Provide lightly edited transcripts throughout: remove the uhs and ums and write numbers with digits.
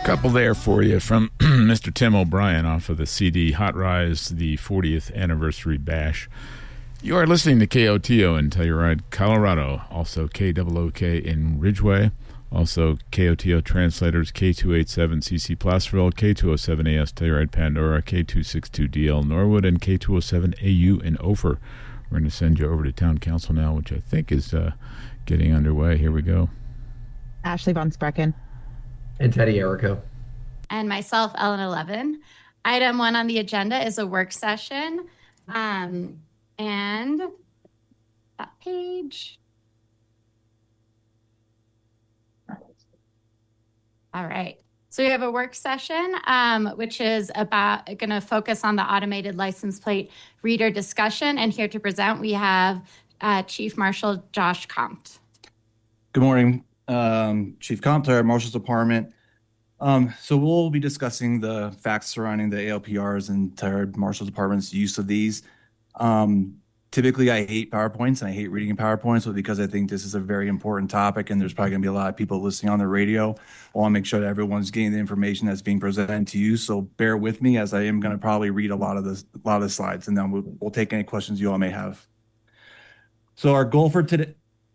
Couple there for you from Mr. Tim O'Brien off of the CD Hot Rise, the 40th Anniversary Bash. You are listening to KOTO in Telluride, Colorado. Also KOOK in Ridgeway. Also KOTO translators K287CC Placerville, K207AS Telluride, Pandora, K262DL Norwood, and K207AU in Ophir. We're going to send you over to Town Council now, which I think is getting underway. Here we go. Ashley Von Sprecken. And Teddy Erico. And myself, Ellen 11. Item 1 on the agenda is a work session. And that page. All right. So we have a work session, which is going to focus on the automated license plate reader discussion. And here to present, we have Chief Marshal Josh Compt. Good morning, Chief Compt, our Marshal's Department. So we'll be discussing the facts surrounding the ALPRs and our Marshal's Department's use of these. Typically, I hate PowerPoints and I hate reading in PowerPoints, but because I think this is a very important topic and there's probably going to be a lot of people listening on the radio, I want to make sure that everyone's getting the information that's being presented to you. So bear with me as I am going to probably read a lot of the slides, and then we'll take any questions you all may have. So our goal for today.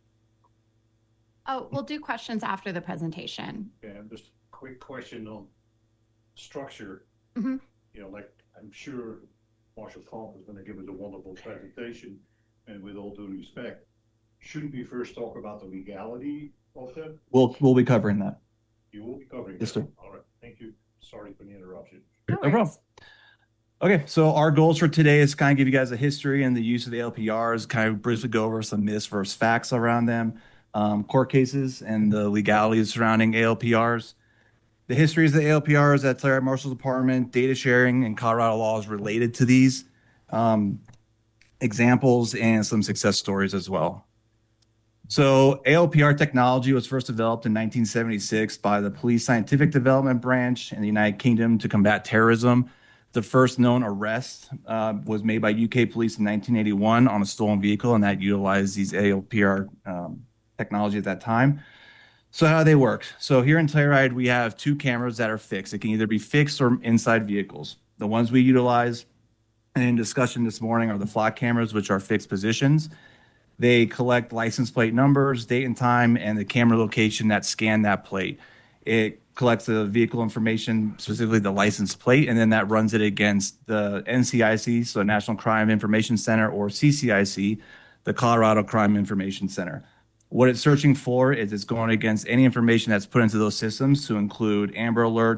Oh, we'll do questions after the presentation. Yeah, just a quick question on structure. Mm-hmm. Like I'm sure Marshal Compt is going to give us a wonderful presentation, and with all due respect, shouldn't we first talk about the legality of them? We'll be covering that. You will be covering yes, that? Sir. All right, thank you. Sorry for the interruption. No problem. Okay, so our goals for today is kind of give you guys a history and the use of the LPRs, kind of briefly go over some myths versus facts around them, court cases, and the legalities surrounding ALPRs. The histories of the ALPRs at Telluride Marshal's Department, data sharing, and Colorado laws related to these, examples, and some success stories as well. So ALPR technology was first developed in 1976 by the Police Scientific Development Branch in the United Kingdom to combat terrorism. The first known arrest was made by UK police in 1981 on a stolen vehicle, and that utilized these ALPR technology at that time. So how do they work? So here in Telluride, we have 2 cameras that are fixed. It can either be fixed or inside vehicles. The ones we utilize in discussion this morning are the flock cameras, which are fixed positions. They collect license plate numbers, date and time, and the camera location that scan that plate. It collects the vehicle information, specifically the license plate, and then that runs it against the NCIC, so National Crime Information Center, or CCIC, the Colorado Crime Information Center. What it's searching for is it's going against any information that's put into those systems to include Amber Alert,